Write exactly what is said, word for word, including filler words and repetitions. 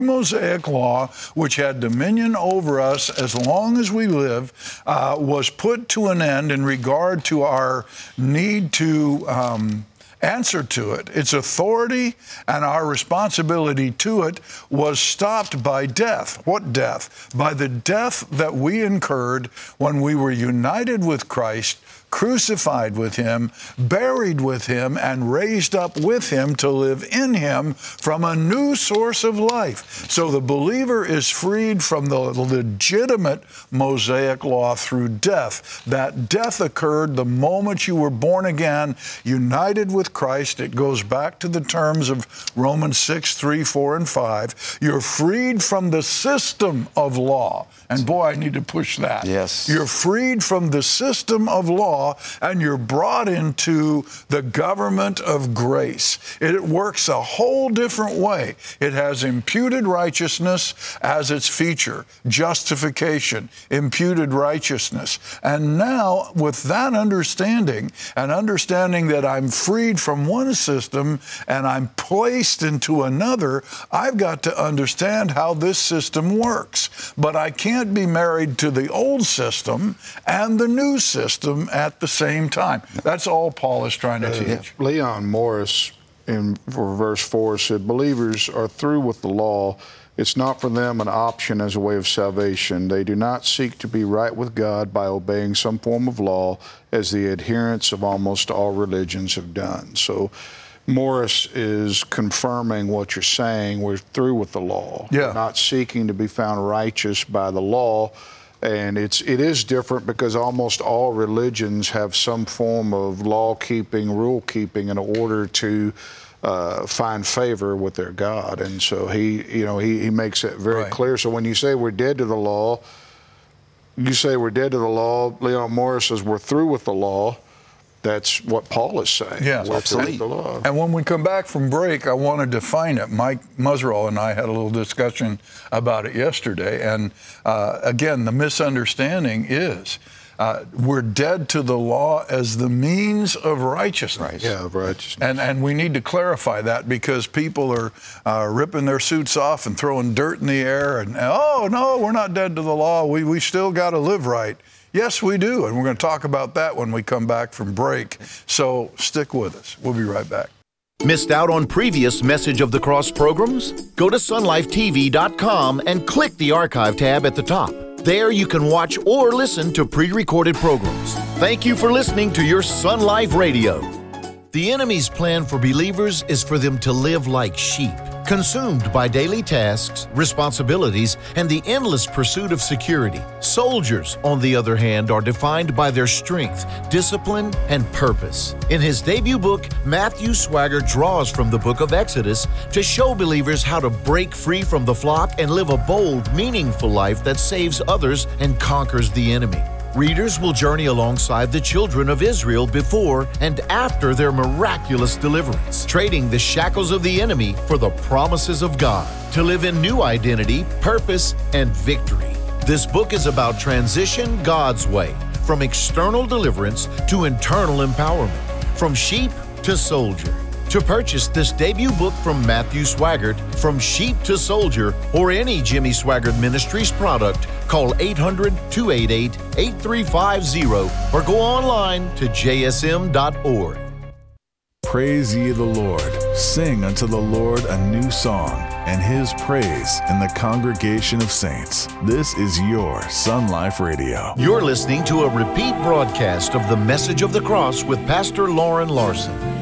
Mosaic law, which had dominion over us as long as we live, uh, was put to an end in regard to our need to um, answer to it. Its authority and our responsibility to it was stopped by death. What death? By the death that we incurred when we were united with Christ, crucified with him, buried with him, and raised up with him to live in him from a new source of life. So the believer is freed from the legitimate Mosaic law through death. That death occurred the moment you were born again, united with Christ. It goes back to the terms of Romans six, three, four, and five. You're freed from the system of law. And boy, I need to push that. Yes. You're freed from the system of law, and you're brought into the government of grace. It works a whole different way. It has imputed righteousness as its feature, justification, imputed righteousness. And now, with that understanding, and understanding that I'm freed from one system and I'm placed into another, I've got to understand how this system works. But I can't be married to the old system and the new system at the same time. That's all Paul is trying to uh, teach. Leon Morris in for verse four said, believers are through with the law. It's not for them an option as a way of salvation. They do not seek to be right with God by obeying some form of law, as the adherents of almost all religions have done. So Morris is confirming what you're saying. We're through with the law. Yeah. We're not seeking to be found righteous by the law. And it's, it is different because almost all religions have some form of law-keeping, rule-keeping in order to uh, find favor with their God. And so he, you know, he, he makes it very right. clear. So when you say we're dead to the law, you say we're dead to the law. Leon Morris says we're through with the law. That's what Paul is saying. Yeah, we're absolutely. through with the law. And when we come back from break, I want to define it. Mike Muzzrell and I had a little discussion about it yesterday. And uh, again, the misunderstanding is uh, we're dead to the law as the means of righteousness. Right. Yeah, of righteousness. And and we need to clarify that, because people are uh, ripping their suits off and throwing dirt in the air. And, oh, no, we're not dead to the law. We, we still got to live right. Yes, we do, and we're going to talk about that when we come back from break. So stick with us. We'll be right back. Missed out on previous Message of the Cross programs? Go to sun life t v dot com and click the archive tab at the top. There you can watch or listen to pre-recorded programs. Thank you for listening to your Sun Life Radio. The enemy's plan for believers is for them to live like sheep, consumed by daily tasks, responsibilities, and the endless pursuit of security. Soldiers, on the other hand, are defined by their strength, discipline, and purpose. In his debut book, Matthew Swaggart draws from the book of Exodus to show believers how to break free from the flock and live a bold, meaningful life that saves others and conquers the enemy. Readers will journey alongside the children of Israel before and after their miraculous deliverance, trading the shackles of the enemy for the promises of God, to live in new identity, purpose, and victory. This book is about transition God's way, from external deliverance to internal empowerment, from sheep to soldier. To purchase this debut book from Matthew Swaggart, From Sheep to Soldier, or any Jimmy Swaggart Ministries product, call eight hundred, two eight eight, eight three five zero or go online to j s m dot org. Praise ye the Lord. Sing unto the Lord a new song, and his praise in the congregation of saints. This is your Sun Life Radio. You're listening to a repeat broadcast of the Message of the Cross with Pastor Lauren Larson.